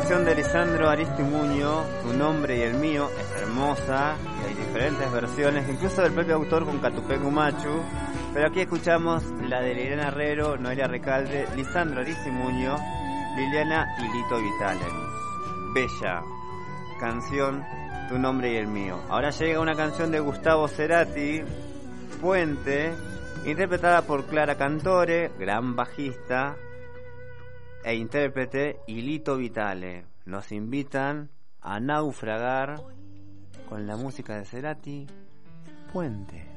canción de Lisandro Aristimuño, Tu nombre y el mío, es hermosa y hay diferentes versiones, incluso del propio autor con Catupecu Machu, pero aquí escuchamos la de Liliana Herrero, Noelia Recalde, Lisandro Aristimuño, Liliana y Lito Vitale. Bella canción, Tu nombre y el mío. Ahora llega una canción de Gustavo Cerati, Puente, interpretada por Clara Cantore, gran bajista e intérprete, y Lito Vitale. Nos invitan a naufragar con la música de Cerati, Puente.